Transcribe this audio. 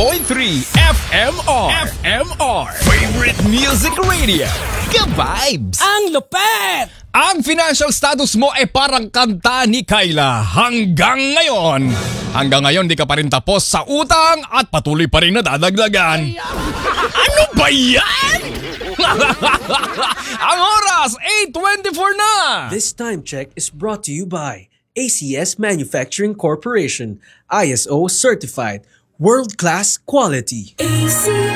FMR. Favorite Music Radio. Ka-vibes. Ang lupet! Ang financial status mo ay parang kanta ni Kyla hanggang ngayon. Hanggang ngayon di ka pa rin tapos sa utang at patuloy pa rin nadadagdagan. Ano ba yan? Ang oras, 8:24 na! This time check is brought to you by ACS Manufacturing Corporation, ISO certified, world-class quality.